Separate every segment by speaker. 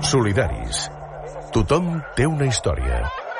Speaker 1: Solidaris. Tothom té una història.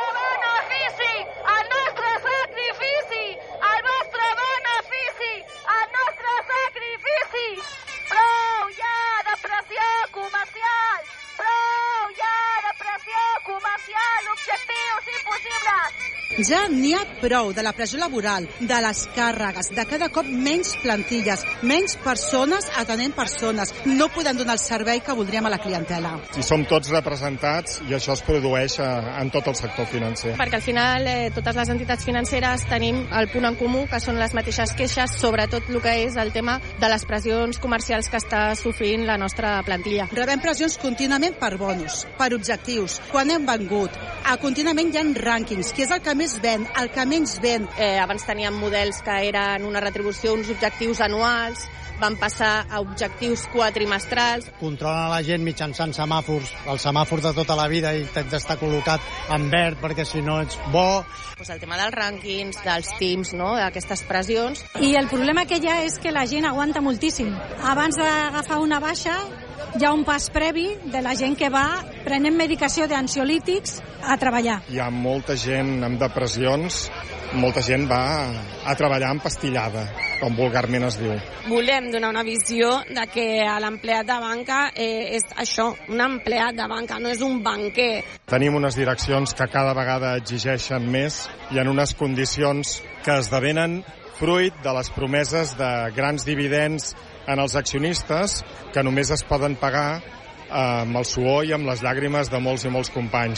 Speaker 2: Ja n'hi ha prou de la pressió laboral, de les càrregues, de cada cop menys plantilles, menys persones atenent persones. No podem donar el servei que voldríem a la clientela.
Speaker 3: I som tots representats i això es produeix en tot el sector financer.
Speaker 4: Perquè al final totes les entitats financeres tenim el punt en comú, que són les mateixes queixes, sobretot el que és el tema de les pressions comercials que està sofrint la nostra plantilla.
Speaker 2: Rebem pressions contínuament per bonus, per objectius, quan hem vengut. Contínuament hi ha rànquings, qui és el que més ven, el que menys ven.
Speaker 4: Abans teníem models que eren una retribució, uns objectius anuals, van passar a objectius quatrimestrals.
Speaker 5: Controlen la gent mitjançant semàfors, el semàfor de tota la vida, i tens d'estar col·locat en verd perquè si no ets bo.
Speaker 4: Pues el tema dels rànquings, dels teams, no? D'aquestes pressions.
Speaker 6: I el problema que hi ha és que la gent aguanta moltíssim. Abans d'agafar una baixa hi ha un pas previ de la gent que va prenent medicació d'ansiolítics a treballar.
Speaker 3: Hi ha molta gent amb depressions, molta gent va a treballar empastillada, com vulgarment es diu.
Speaker 7: Volem donar una visió de que l'empleat de banca és això, un empleat de banca, no és un banquer.
Speaker 3: Tenim unes direccions que cada vegada exigeixen més i en unes condicions que esdevenen fruit de les promeses de grans dividends en els accionistes que només es poden pagar amb el suor i amb les llàgrimes de molts i molts companys.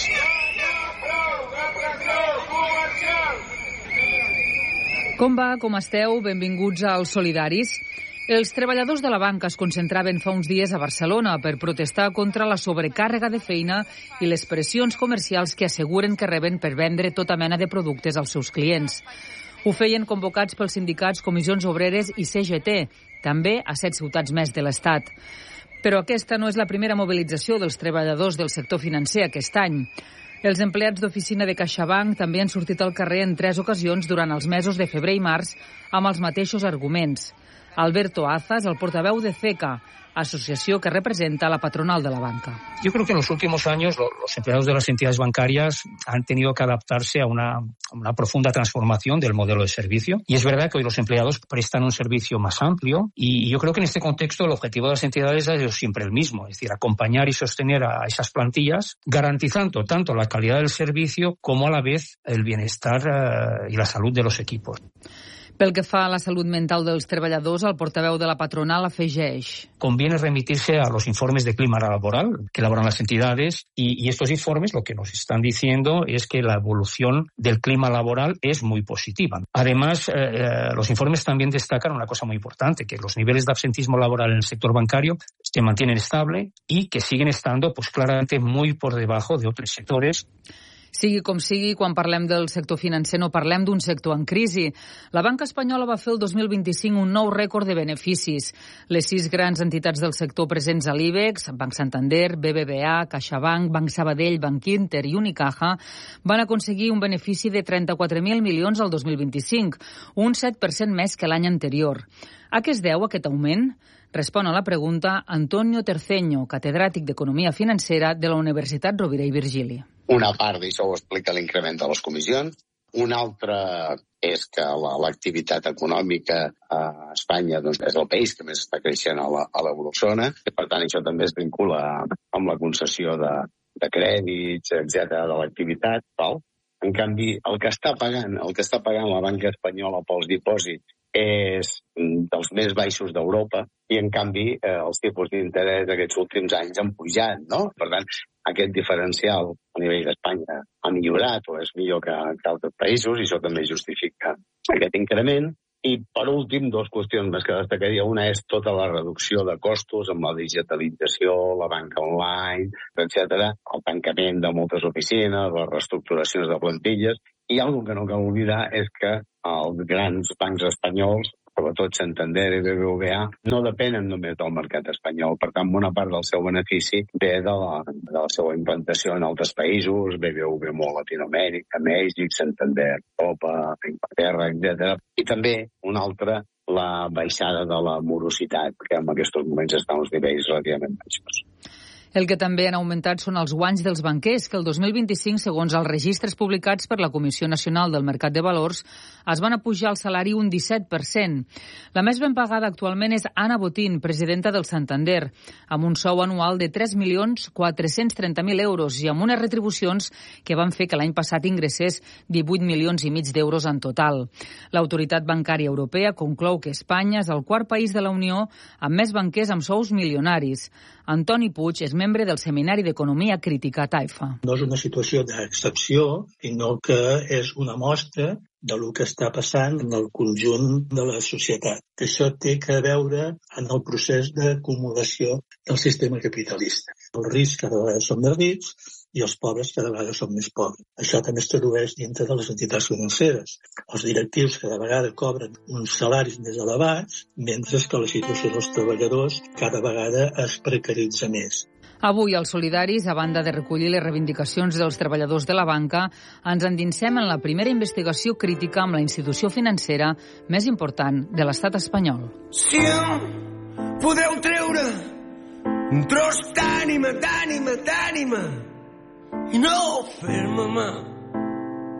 Speaker 8: Com va? Com esteu? Benvinguts als Solidaris. Els treballadors de la banca es concentraven fa uns dies a Barcelona per protestar contra la sobrecàrrega de feina i les pressions comercials que asseguren que reben per vendre tota mena de productes als seus clients. Ho feien convocats pels sindicats Comissions Obreres i CGT, també a 7 ciutats més de l'Estat. Però aquesta no és la primera mobilització dels treballadors del sector financer aquest any. Els empleats d'oficina de CaixaBank també han sortit al carrer en 3 ocasions durant els mesos de febrer i març amb els mateixos arguments. Alberto Azas, el portaveu de CECA, asociación que representa la patronal de la banca.
Speaker 9: Yo creo que en los últimos años los empleados de las entidades bancarias han tenido que adaptarse a una profunda transformación del modelo de servicio. Y es verdad que hoy los empleados prestan un servicio más amplio y yo creo que en este contexto el objetivo de las entidades ha sido siempre el mismo, es decir, acompañar y sostener a esas plantillas, garantizando tanto la calidad del servicio como a la vez el bienestar y la salud de los equipos.
Speaker 8: Pel que fa a la salut mental dels treballadors, el portaveu de la patronal afegeix.
Speaker 9: Conviene remitirse a los informes de clima laboral que elaboran las entidades y estos informes lo que nos están diciendo es que la evolución del clima laboral es muy positiva. Además, los informes también destacan una cosa muy importante, que los niveles de absentismo laboral en el sector bancario se mantienen estable y que siguen estando pues claramente muy por debajo de otros sectores.
Speaker 8: Sigui com sigui, quan parlem del sector financer no parlem d'un sector en crisi. La banca espanyola va fer el 2025 un nou rècord de beneficis. Les 6 grans entitats del sector presents a l'IBEX, Banc Santander, BBVA, CaixaBank, Banc Sabadell, Banc Inter i Unicaja, van aconseguir un benefici de 34.000 milions al 2025, un 7% més que l'any anterior. A què es deu aquest augment? Respon a la pregunta Antonio Terceño, catedràtic d'Economia Financera de la Universitat Rovira i Virgili.
Speaker 10: Una part d'això ho explica l'increment de les comissions. Una altra és que l'activitat econòmica a Espanya doncs, és el país que més està creixent a l'eurozona. Per tant, això també es vincula amb la concessió de crèdits, etc de l'activitat. En canvi, el que està pagant la banca espanyola pels dipòsits és dels més baixos d'Europa i, en canvi, els tipus d'interès aquests últims anys han pujat, no? Per tant, aquest diferencial a nivell d'Espanya ha millorat o és millor que altres països i això també justifica aquest increment. I, per últim, 2 qüestions més que destacaria. Una és tota la reducció de costos amb la digitalització, la banca online, etc. El tancament de moltes oficines, les reestructuracions de plantilles. I una cosa que no cal oblidar és que els grans bancs espanyols, sobretot Santander i BBVA, no depenen només del mercat espanyol. Per tant, bona part del seu benefici ve de la seva implantació en altres països, BBVA molt Latinoamèrica, Mèxic, Santander, Europa, Inglaterra, etc. I també, una altra, la baixada de la morositat, que en aquests moments està a uns nivells relativament baixos.
Speaker 8: El que també han augmentat són els guanys dels banquers, que el 2025, segons els registres publicats per la Comissió Nacional del Mercat de Valors, es van apujar el salari un 17%. La més ben pagada actualment és Ana Botín, presidenta del Santander, amb un sou anual de 3.430.000 euros i amb unes retribucions que van fer que l'any passat ingressés 18,5 milions d'euros en total. L'Autoritat Bancària Europea conclou que Espanya és el quart país de la Unió amb més banquers amb sous milionaris. Antoni Puig és membre del Seminari d'Economia Crítica a Taifa.
Speaker 11: No és una situació d'excepció, sinó que és una mostra del que està passant en el conjunt de la societat. Això té a veure en el procés d'acumulació del sistema capitalista. Els rics cada vegada són més rics i els pobres cada vegada són més pobres. Això també es tradueix dintre de les entitats financeres. Els directius cada vegada cobren uns salaris més elevats, mentre que la situació dels treballadors cada vegada es precaritza més.
Speaker 8: Avui, als Solidaris, a banda de recollir les reivindicacions dels treballadors de la banca, ens endinsem en la primera investigació crítica amb la institució financera més important de l'estat espanyol.
Speaker 12: Si podeu treure un tros d'ànima, i no fer-me mal.